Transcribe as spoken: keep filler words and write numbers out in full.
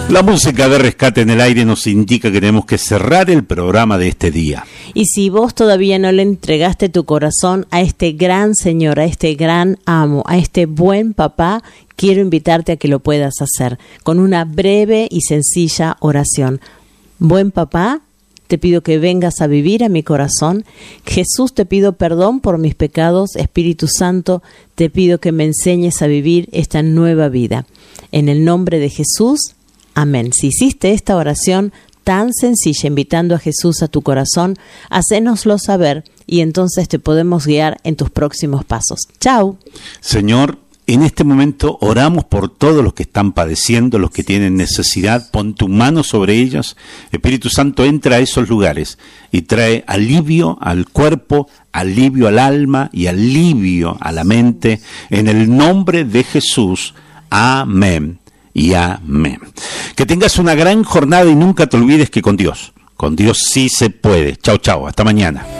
La música de Rescate en el Aire nos indica que tenemos que cerrar el programa de este día. Y si vos todavía no le entregaste tu corazón a este gran Señor, a este gran amo, a este buen papá, quiero invitarte a que lo puedas hacer con una breve y sencilla oración. Buen papá, te pido que vengas a vivir a mi corazón. Jesús, te pido perdón por mis pecados. Espíritu Santo, te pido que me enseñes a vivir esta nueva vida. En el nombre de Jesús, amén. Si hiciste esta oración tan sencilla, invitando a Jesús a tu corazón, hacénoslo saber y entonces te podemos guiar en tus próximos pasos. Chau. Señor, en este momento oramos por todos los que están padeciendo, los que tienen necesidad. Pon tu mano sobre ellos. Espíritu Santo, entra a esos lugares y trae alivio al cuerpo, alivio al alma y alivio a la mente. En el nombre de Jesús. Amén y amén. Que tengas una gran jornada y nunca te olvides que con Dios, con Dios sí se puede. Chau, chau. Hasta mañana.